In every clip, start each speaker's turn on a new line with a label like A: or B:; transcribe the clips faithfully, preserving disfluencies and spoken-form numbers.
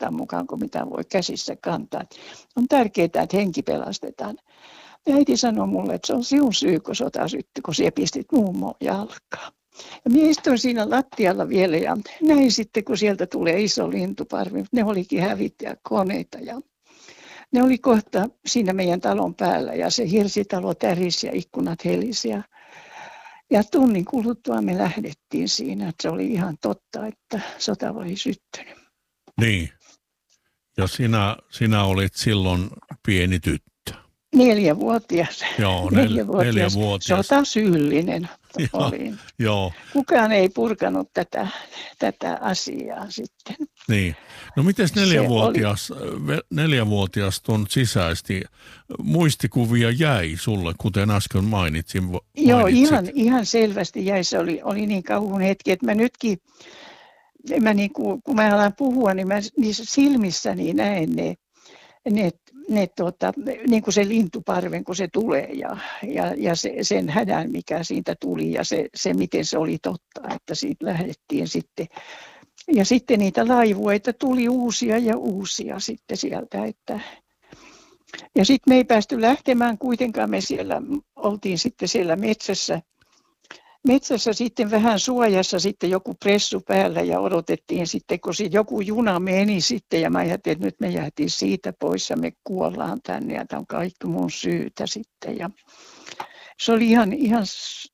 A: ottaa mukaan, kun mitä voi käsissä kantaa. On tärkeää, että henki pelastetaan. Ja äiti sanoi mulle, että se on sinun syy, kun sota syttyi, kun sinä pistit mummoon jalkaan. Ja minä istuin siinä lattialla vielä ja näin sitten, kun sieltä tulee iso lintuparvi. Ne olikin hävittäjäkoneita ja ne oli kohta siinä meidän talon päällä ja se hirsitalo tärisi ja ikkunat helisi. Ja, ja tunnin kuluttua me lähdettiin siinä, että se oli ihan totta, että sota oli syttynyt.
B: Niin. Ja sinä, sinä olit silloin pieni tyttö.
A: Neljävuotias.
B: Joo, nel,
A: neljävuotias.
B: neljävuotias.
A: Sotasyyllinen olin.
B: Joo.
A: Kukaan ei purkanut tätä, tätä asiaa sitten.
B: Niin. No mites neljävuotias, neljävuotias tuon sisäisesti muistikuvia jäi sulle, kuten äsken mainitsin? Mainitsit.
A: Joo, ihan, ihan selvästi jäi. Se oli, oli niin kauhun hetki, että mä nytkin, mä niin kuin, kun mä alan puhua, niin mä niissä silmissäni näen ne, ne Ne, tuota, niin kuin se lintuparven, kun se tulee ja, ja, ja se, sen hädän, mikä siitä tuli ja se, se, miten se oli totta, että siitä lähdettiin sitten. Ja sitten niitä laivueita tuli uusia ja uusia sitten sieltä. Että. Ja sitten me ei päästy lähtemään kuitenkaan, me siellä oltiin sitten siellä metsässä. Metsässä sitten vähän suojassa sitten joku pressu päällä ja odotettiin sitten, kun joku juna meni sitten ja mä ajattelin, että nyt me jäätiin siitä pois ja me kuollaan tänne ja tämä on kaikki mun syytä sitten. Ja se oli ihan, ihan,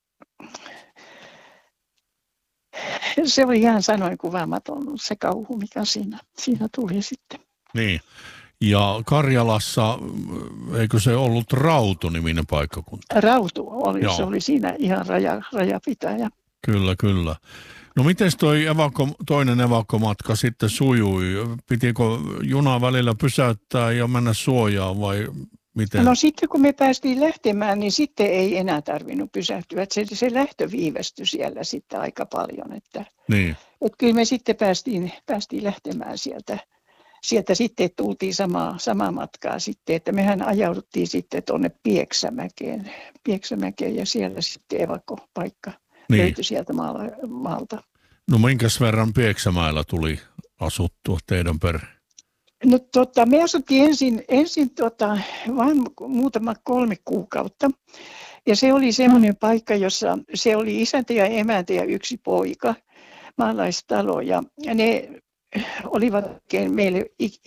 A: se oli ihan sanoin kuvaamaton se kauhu, mikä siinä, siinä tuli sitten.
B: Niin. Ja Karjalassa, eikö se ollut Rautu-niminen paikkakunta?
A: Rautu oli, Joo. Se oli siinä ihan raja, rajapitäjä.
B: Kyllä, kyllä. No miten toi evakko, toinen evakkomatka sitten sujui? Pitikö junaa välillä pysäyttää ja mennä suojaan vai miten?
A: No sitten kun me päästiin lähtemään, niin sitten ei enää tarvinnut pysähtyä. Se, se lähtö viivästyi siellä sitten aika paljon. Että,
B: niin.
A: Että kyllä me sitten päästiin, päästiin lähtemään sieltä. Sieltä sitten tultiin samaa, samaa matkaa sitten, että mehän ajauduttiin sitten tuonne Pieksämäkeen, Pieksämäkeen ja siellä sitten evakkopaikka niin. Löytyi sieltä maalta.
B: No minkäs verran Pieksämäellä tuli asuttua teidän perhe?
A: No tota, me asuttiin ensin, ensin tota, vain muutama kolme kuukautta ja se oli semmoinen paikka, jossa se oli isäntä ja emäntä ja yksi poika, maalaistalo ja ne olivat meille,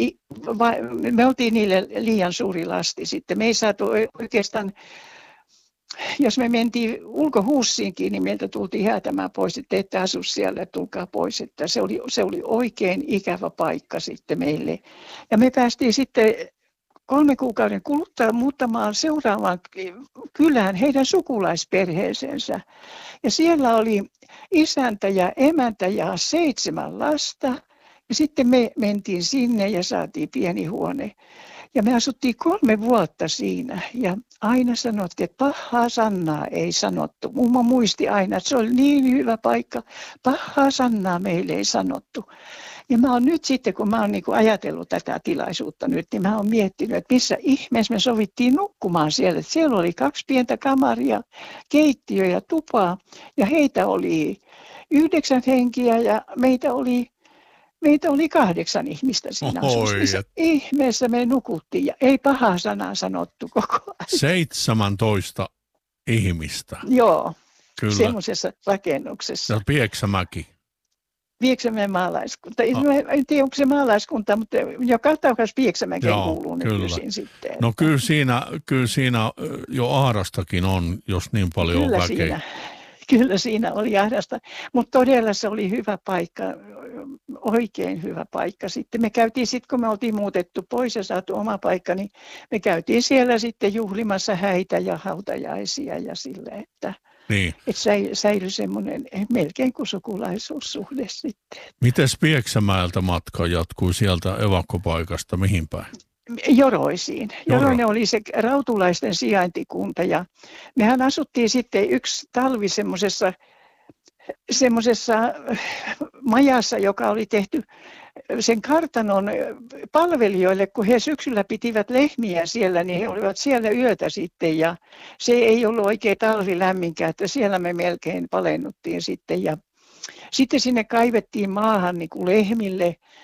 A: me oltiin niille liian suuri lasti sitten. Me ei saatu oikeastaan, jos me mentiin ulkohuussiinkin, niin meiltä tultiin häätämään pois, että ette asu siellä, tulkaa pois. Että se, oli, se oli oikein ikävä paikka sitten meille. Ja me päästiin sitten kolme kuukauden kuluttua muuttamaan seuraavaan kylään heidän sukulaisperheeseensä. Ja siellä oli isäntä ja emäntä ja seitsemän lasta. Ja sitten me mentiin sinne ja saatiin pieni huone. Ja me asuttiin kolme vuotta siinä. Ja aina sanottiin, että pahaa sanaa ei sanottu. Mummo muisti aina, että se oli niin hyvä paikka. Pahaa sanaa meille ei sanottu. Ja mä oon nyt sitten, kun mä oon niin kuin ajatellut tätä tilaisuutta nyt, niin mä oon miettinyt, että missä ihmeessä me sovittiin nukkumaan siellä. Että siellä oli kaksi pientä kamaria, keittiö ja tupaa. Ja heitä oli yhdeksän henkiä ja meitä oli... Meitä oli kahdeksan ihmistä siinä asussa. Ihmeessä me nukuttiin ja ei pahaa sanaa sanottu koko ajan.
B: seitsemäntoista ihmistä.
A: Joo,
B: kyllä.
A: Semmoisessa rakennuksessa.
B: Ja Pieksämäki.
A: Pieksämäen maalaiskunta. No. En tiedä, onko se maalaiskunta, mutta joka tapauksessa Pieksämäkeen kuuluu nykyisin sitten.
B: No kyllä siinä, kyllä siinä jo ahdastakin on, jos niin paljon
A: kyllä
B: on väkeä.
A: Siinä. Kyllä siinä oli ahdasta, mutta todella se oli hyvä paikka, oikein hyvä paikka. Sitten me käytiin, sit kun me oltiin muutettu pois ja saatu oma paikka, niin me käytiin siellä sitten juhlimassa häitä ja hautajaisia ja sille, että,
B: niin.
A: että säilyi semmoinen melkein kuin sukulaisuussuhde sitten.
B: Mites Pieksämäeltä matka jatkui sieltä evakkopaikasta mihin päin?
A: Joroisiin. Joroinen oli se rautulaisten sijaintikunta ja mehän asuttiin sitten yksi talvi semmoisessa semmoisessa majassa, joka oli tehty sen kartanon palvelijoille, kun he syksyllä pitivät lehmiä siellä, niin he olivat siellä yötä sitten ja se ei ollut oikein talvi lämminkään, että siellä me melkein palennuttiin sitten ja sitten sinne kaivettiin maahan niin kuin lehmille.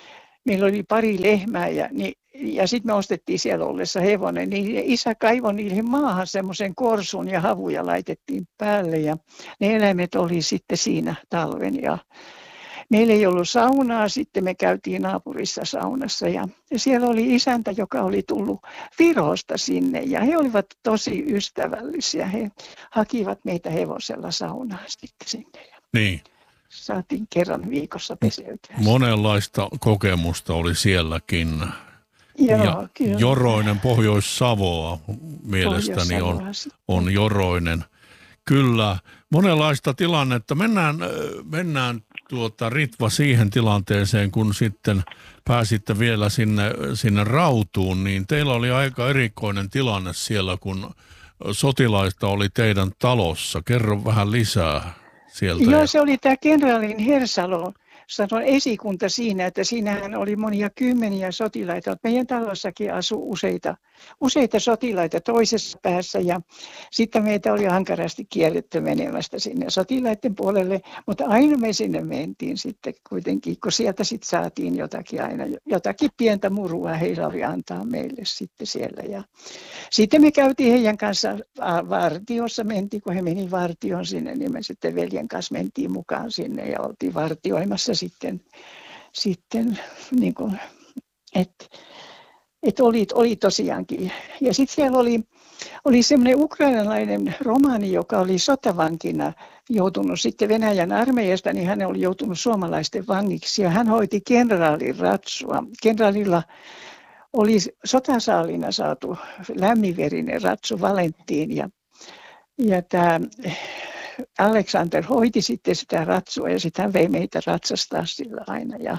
A: meillä oli pari lehmää ja, niin, ja sitten me ostettiin siellä ollessa hevonen, niin isä kaivoi niihin maahan semmoisen korsun ja havuja laitettiin päälle ja ne eläimet oli sitten siinä talven ja meillä ei ollut saunaa, sitten me käytiin naapurissa saunassa ja siellä oli isäntä, joka oli tullut Virosta sinne ja he olivat tosi ystävällisiä. He hakivat meitä hevosella saunaan sitten sinne ja
B: Niin.
A: saatiin kerran viikossa peseytyä.
B: Monenlaista kokemusta oli sielläkin.
A: Joo,
B: ja
A: kyllä.
B: Joroinen, Pohjois-Savoa mielestäni on, on Joroinen. Kyllä, monenlaista tilannetta. Mennään, mennään tuota, Ritva siihen tilanteeseen, kun sitten pääsitte vielä sinne, sinne Rautuun, niin teillä oli aika erikoinen tilanne siellä, kun sotilaista oli teidän talossa. Kerro vähän lisää sieltä.
A: Joo, se oli tämä kenraalin Hersalo. Sanon esikunta siinä, että siinähän oli monia kymmeniä sotilaita. Meidän talossakin asui useita, useita sotilaita toisessa päässä ja sitten meitä oli ankarasti kielletty menemästä sinne sotilaiden puolelle, mutta aina me sinne mentiin sitten kuitenkin, kun sieltä sitten saatiin jotakin aina, jotakin pientä murua heillä oli antaa meille sitten siellä. Ja sitten me käytiin heidän kanssa vartiossa, mentiin, kun he meni vartioon sinne, niin me sitten veljen kanssa mentiin mukaan sinne ja oltiin vartioimassa sitten, sitten niin kuin, että et oli, oli tosiaankin. Ja sitten siellä oli, oli semmoinen ukrainalainen romaani, joka oli sotavankina joutunut sitten Venäjän armeijasta, niin hän oli joutunut suomalaisten vangiksi ja hän hoiti kenraalin ratsua. Kenraalilla oli sotasaalina saatu lämminverinen ratsu Valentiin ja, ja tämä Alexander hoiti sitten sitä ratsua ja sitten hän vei meitä ratsastaa sillä aina ja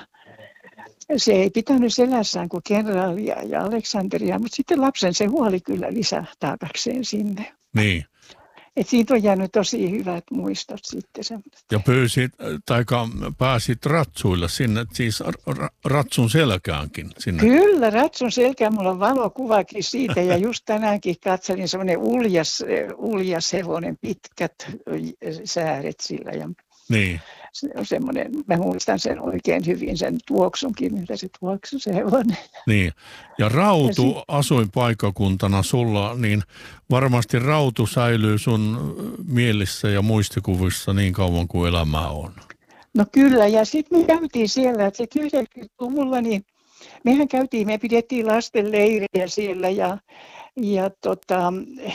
A: se ei pitänyt selässään kuin kenraalia ja Aleksanteria, mutta sitten lapsen se huoli kyllä lisätaakakseen sinne.
B: Niin.
A: Et siitä on jäänyt tosi hyvät muistot sitten.
B: Ja pyysit, tai pääsit ratsuilla sinne, siis ratsun selkäänkin sinne.
A: Kyllä, ratsun selkään. Mulla on valokuvakin siitä ja just tänäänkin katselin semmoinen uljas, uljas hevonen, pitkät sääret sillä. Ja
B: niin.
A: Se on semmoinen, mä muistan sen oikein hyvin, sen tuoksunkin, mitä se tuoksui se hevonen.
B: Niin, ja Rautu
A: ja sit...
B: asuinpaikkakuntana sulla, niin varmasti Rautu säilyy sun mielissä ja muistikuvissa niin kauan kuin elämää on.
A: No kyllä, ja sitten me käytiin siellä, että se yhdeksänkymmentäluvulla, niin mehän käytiin, me pidettiin lasten leirejä siellä ja Ja tota,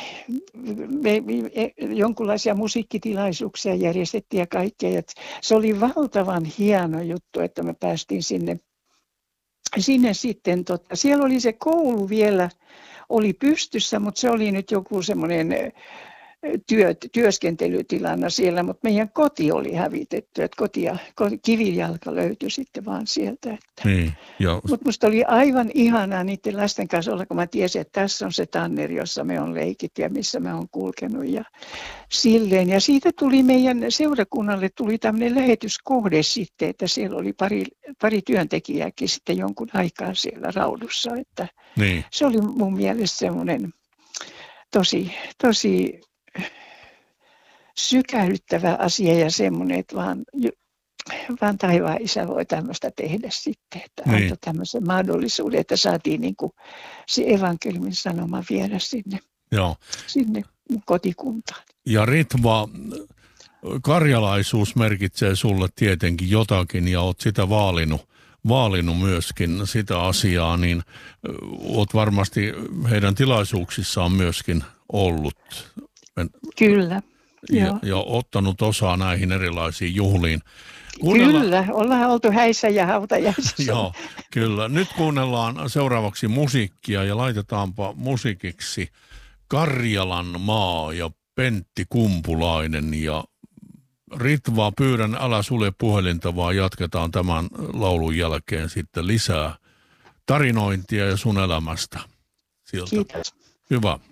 A: me, me, jonkinlaisia musiikkitilaisuuksia järjestettiin ja kaikkea. Et se oli valtavan hieno juttu, että me päästiin sinne, sinne sitten. Tota, siellä oli se koulu vielä, oli pystyssä, mutta se oli nyt joku semmoinen työ, työskentelytilanne siellä, mutta meidän koti oli hävitetty, että koti ja, kivijalka löytyi sitten vaan sieltä. Että.
B: Niin,
A: mutta musta oli aivan ihanaa niiden lasten kanssa olla, kun mä tiesin, että tässä on se tanner, jossa me on leikit ja missä me on kulkenut ja silleen. Ja siitä tuli meidän seurakunnalle tuli tämmöinen lähetyskohde sitten, että siellä oli pari, pari työntekijääkin sitten jonkun aikaa siellä Raudussa, että
B: niin.
A: Se oli mun mielestä semmoinen tosi, tosi sykähdyttävä asia ja semmoinen, että vaan, vaan taivaan isä voi tämmöistä tehdä sitten, että niin. Antoi tämmöisen mahdollisuuden, että saatiin niin kuin se evankeliumin sanoma viedä sinne,
B: Joo.
A: sinne kotikuntaan.
B: Ja Ritva, karjalaisuus merkitsee sulle tietenkin jotakin ja oot sitä vaalinut, vaalinut myöskin sitä asiaa, niin oot varmasti heidän tilaisuuksissaan myöskin ollut.
A: Kyllä.
B: Ja, ja ottanut osaa näihin erilaisiin juhliin.
A: Kuunnella... Kyllä, ollaan oltu häissä ja hautajaisissa.
B: Joo, kyllä. Nyt kuunnellaan seuraavaksi musiikkia ja laitetaanpa musiikiksi Karjalan maa ja Pentti Kumpulainen. Ja Ritva, pyydän, älä sulje puhelinta, vaan jatketaan tämän laulun jälkeen sitten lisää tarinointia ja sun elämästä sieltä.
A: Kiitos.
B: Hyvä.